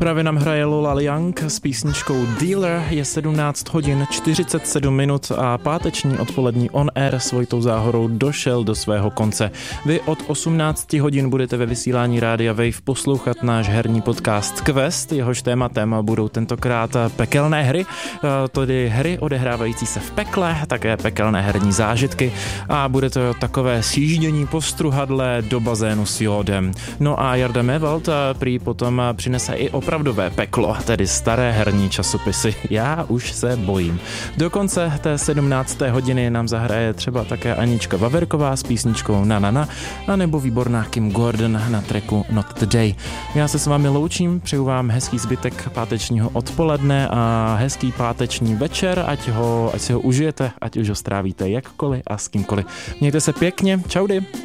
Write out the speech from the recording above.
Právě nám hraje Lola Young s písničkou Dealer. Je 17 hodin 47 minut a páteční odpolední On Air s Vojtou Záhorou došel do svého konce. Vy od 18 hodin budete ve vysílání Rádia Wave poslouchat náš herní podcast Quest. Jehož tématem budou tentokrát pekelné hry, tedy hry odehrávající se v pekle, také pekelné herní zážitky a bude to takové sjíždění po struhadle do bazénu s jódem. No a Jarda Mévald prý potom přinese i opravdové peklo, tedy staré herní časopisy. Já už se bojím. Do konce té 17. hodiny nám zahraje třeba také Anička Vaverková s písničkou Na Na Na, a nebo výborná Kim Gordon na tracku Not Today. Já se s vámi loučím, přeju vám hezký zbytek pátečního odpoledne a hezký páteční večer, ať si ho užijete, ať už ho strávíte jakkoliv a s kýmkoliv. Mějte se pěkně, čaudy.